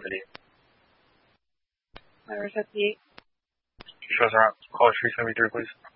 believe. Myra's at the 8. Shows around. Call 373, please.